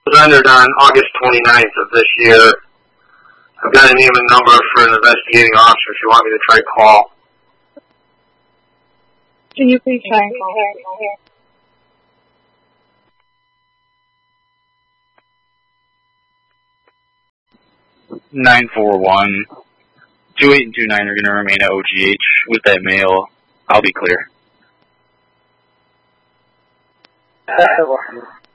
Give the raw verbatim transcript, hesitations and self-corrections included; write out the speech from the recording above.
Surrendered on August twenty-ninth of this year. I've got a name and number for an investigating officer if you want me to try call. Can you please try and call? nine four one, two eight and two nine are going to remain at O G H. With that mail, I'll be clear.